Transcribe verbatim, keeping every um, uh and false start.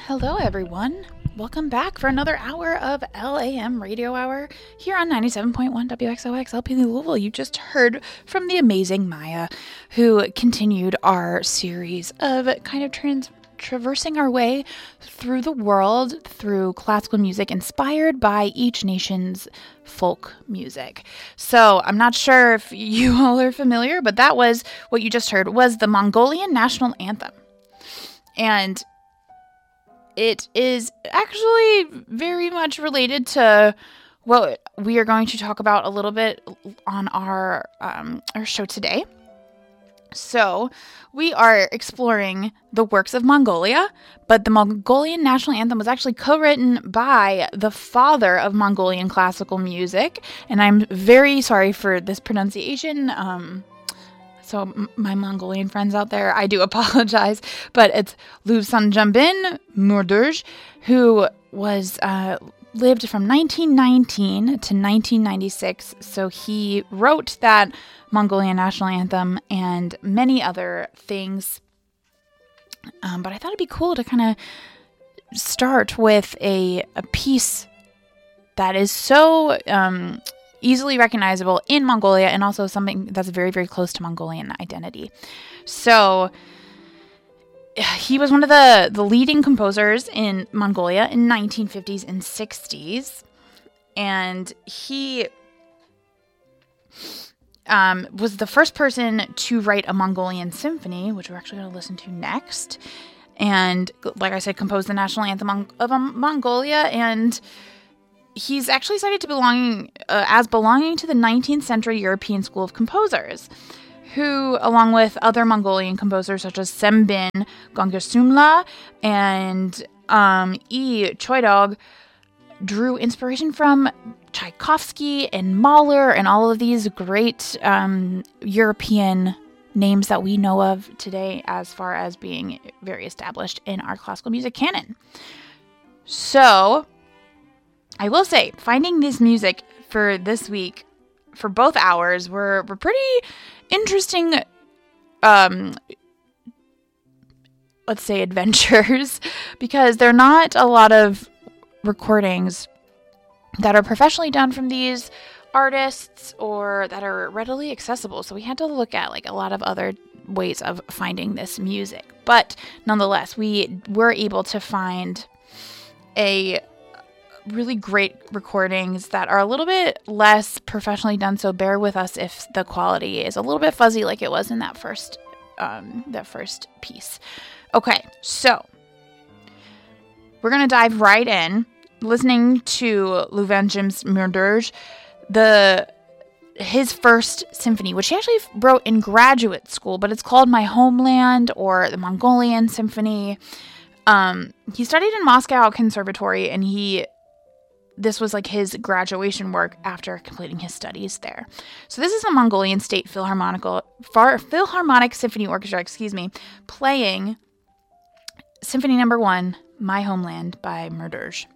Hello, everyone. Welcome back for another hour of L A M Radio Hour here on ninety-seven point one W X O X L P Louisville. You just heard from the amazing Maya, who continued our series of kind of trans- traversing our way through the world through classical music inspired by each nation's folk music. So I'm not sure if you all are familiar, but that was what you just heard was the Mongolian national anthem. And it is actually very much related to what we are going to talk about a little bit on our um, our show today. So we are exploring the works of Mongolia, but the Mongolian national anthem was actually co-written by the father of Mongolian classical music, and I'm very sorry for this pronunciation. Um, So m- my Mongolian friends out there, I do apologize, but it's Luvsanjambin Murdurj, who was uh, lived from nineteen nineteen to nineteen ninety-six. So he wrote that Mongolian national anthem and many other things. Um, but I thought it'd be cool to kind of start with a a piece that is so Um, easily recognizable in Mongolia and also something that's very, very close to Mongolian identity. So he was one of the, the leading composers in Mongolia in nineteen fifties and sixties. And he um, was the first person to write a Mongolian symphony, which we're actually going to listen to next. And like I said, composed the national anthem of Mongolia, and he's actually cited to belonging uh, as belonging to the nineteenth century European school of composers, who, along with other Mongolian composers such as Sembin Gongasumla and um, E. Choidog, drew inspiration from Tchaikovsky and Mahler and all of these great um, European names that we know of today as far as being very established in our classical music canon. So I will say, finding this music for this week, for both hours, were, were pretty interesting, um, let's say, adventures, because there are not a lot of recordings that are professionally done from these artists or that are readily accessible. So we had to look at like a lot of other ways of finding this music. But nonetheless, we were able to find a really great recordings that are a little bit less professionally done, so bear with us if the quality is a little bit fuzzy like it was in that first um, that first piece. Okay, so we're going to dive right in, listening to Luvsanjambin Murdurj, the his first symphony, which he actually wrote in graduate school, but it's called My Homeland or the Mongolian Symphony. Um, he studied in Moscow Conservatory, and he This was like his graduation work after completing his studies there. So this is a Mongolian State Philharmonical Phar, Philharmonic Symphony Orchestra, excuse me, playing Symphony Number One, My Homeland by Murdurj.